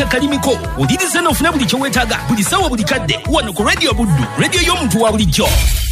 kya Kalimiko. Udiriza n'ofuna buli kye weetaaga buli ssaawa buli kadde wano ku Radio Buddu, radio y'omuntu wa bulijjo.